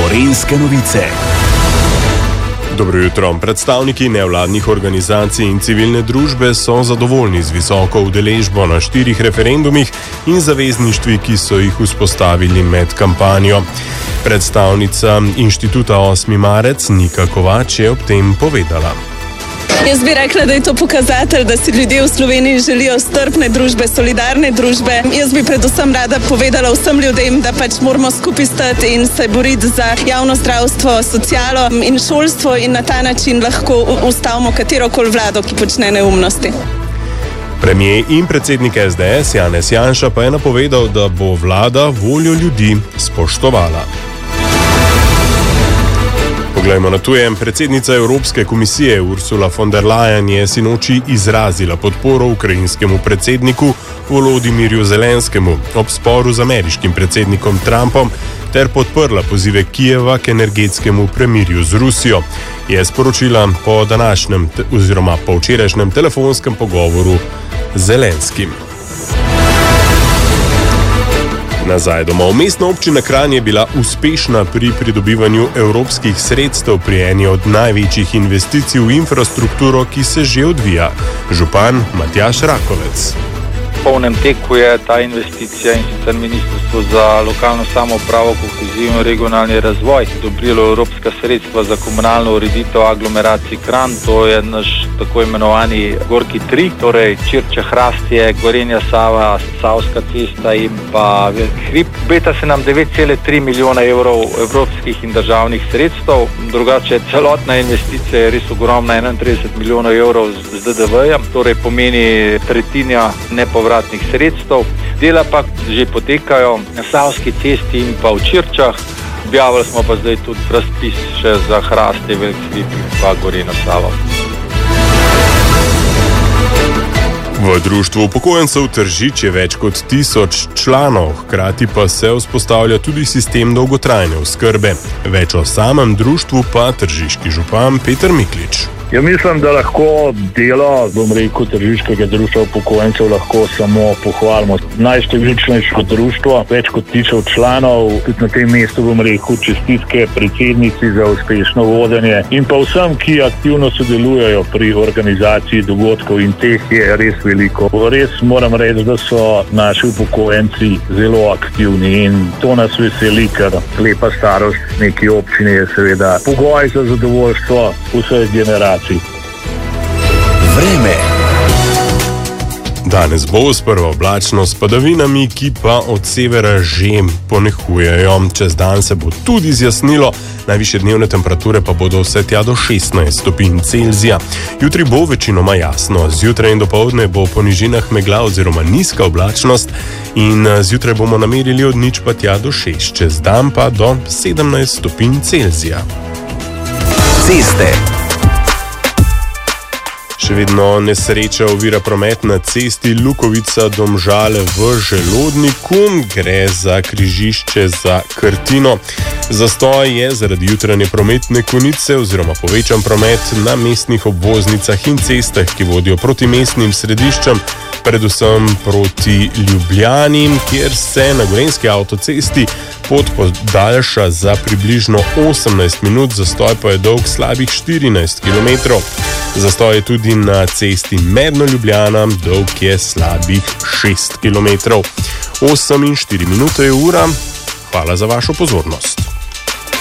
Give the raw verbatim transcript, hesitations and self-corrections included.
Gorenjske novice. Dobro jutro. Predstavniki nevladnih organizacij in civilne družbe so zadovoljni z visoko udeležbo na štirih referendumih in zavezništvi, ki so jih vzpostavili med kampanjo. Predstavnica inštituta osmi marec Nika Kovač je ob tem povedala. Jaz bi rekla, da je to pokazatelj, da si ljudje v Sloveniji želijo strpne družbe, solidarne družbe. Jaz bi predvsem rada povedala vsem ljudem, da pač moramo skupaj stati in se boriti za javno zdravstvo, socialo in šolstvo in na ta način lahko ustavimo katerokoli vlado, ki počne neumnosti. Premier in predsednik S D S Janez Janša pa je napovedal, da bo vlada voljo ljudi spoštovala. Poglejmo na tuje. Predsednica Evropske komisije Ursula von der Leyen je sinoči izrazila podporo ukrajinskemu predsedniku Volodimirju Zelenskemu ob sporu z ameriškim predsednikom Trumpom ter podprla pozive Kijeva k energetskemu premirju z Rusijo, je sporočila po današnjem oziroma po včerajšnjem telefonskem pogovoru z Zelenskim. Nazaj doma. Mestna občina Kranj je bila uspešna pri pridobivanju evropskih sredstev pri eni od največjih investicij v infrastrukturo, ki se že odvija. Župan Matjaž Rakovec. V polnem teku je ta investicija in sicer Ministrstvo za lokalno samoupravo, kohezijo in regionalni razvoj odobrilo evropska sredstva za komunalno ureditev aglomeracij Kranj. To je naš tako imenovani Gorki tri, torej Čirče, Hrastje, Gorenja Sava, Savska cesta in pa Hrib. Obeta se nam devet cela tri milijona evrov evropskih in državnih sredstev. Drugače celotna investicija je res ogromna, enaintrideset milijonov evrov z D D V-jem, torej pomeni tretjina nepovratnih sredstev. Dela pa že potekajo na Savski cesti in pa v Čirčah. Objavili smo pa zdaj tudi razpis še za Hrastje, Veliki Hrib in pa Gorenjo Savo. V društvu upokojencev Tržič je več kot tisoč članov, hkrati pa se vzpostavlja tudi sistem dolgotrajne oskrbe. Več o samem društvu pa tržiški župan Peter Miklič. Ja, mislim, da lahko delo, bom rekel, tržiškega društva upokojencev lahko samo pohvalimo. Najštevilčnejše društvo, več kot tisoč članov, tudi na tem mestu, bom rekel, čestitke predsednici za uspešno vodenje in pa vsem, ki aktivno sodelujejo pri organizaciji dogodkov, in teh je res veliko. Res moram reči, da so naši upokojenci zelo aktivni in to nas veseli, ker lepa starost neki občini je seveda pogoj za zadovoljstvo vseh generacij. Vreme. Danes bo sprva oblačno s padavinami, ki pa od severa že ponehujejo. Čez dan se bo tudi zjasnilo, najvišje dnevne temperature pa bodo vse tja do šestnajst stopinj Celzija. Jutri bo večinoma jasno, zjutraj in dopoldne bo po nižinah megla oziroma nizka oblačnost in zjutraj bomo namerili od nič pa tja do šest, čez dan pa do sedemnajst stopinj Celzija. Ceste. Še vedno nesreča ovira promet na cesti Lukovica-Domžale v Želodniku. Gre za križišče za Krtino. Zastoj je zaradi jutranje prometne konice oziroma povečan promet na mestnih obvoznicah in cestah, ki vodijo proti mestnim središčem, predvsem proti Ljubljani, kjer se na gorenjski avtocesti pot podaljša za približno osemnajst minut, zastoj pa je dolg slabih štirinajst kilometrov. Zastoj je tudi na cesti Medno-Ljubljana, dolg je slabih šest kilometrov. osem in štiri minute je ura. Hvala za vašo pozornost.